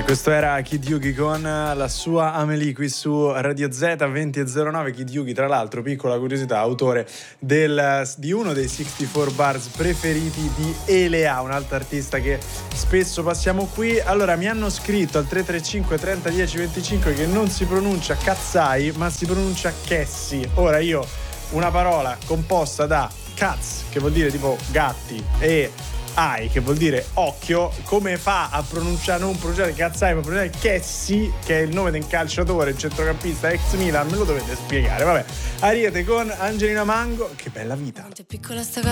Questo era Kid Yugi con la sua Amelie qui su Radio Z 20.09. Kid Yugi, tra l'altro, piccola curiosità, autore di uno dei 64 Bars preferiti di Elea, un'altra artista che spesso passiamo qui. Allora, mi hanno scritto al 335 30 10 25 che non si pronuncia Kazzai, ma si pronuncia Cassie. Ora io, una parola composta da Katz, che vuol dire tipo gatti, e Ai, che vuol dire occhio, come fa a pronunciare, non pronunciare Kazzai, ma pronunciare Cassie, che è il nome del calciatore, il centrocampista ex Milan? Me lo dovete spiegare. Vabbè, Ariete con Angelina Mango, che bella vita.